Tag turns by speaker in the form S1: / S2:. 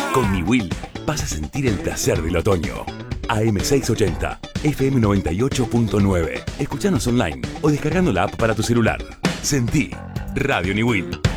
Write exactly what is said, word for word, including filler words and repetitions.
S1: Con Niwil vas a sentir el placer del otoño. A M seiscientos ochenta, F M noventa y ocho punto nueve. Escuchanos online o descargando la app para tu celular. Sentí Radio Niwil.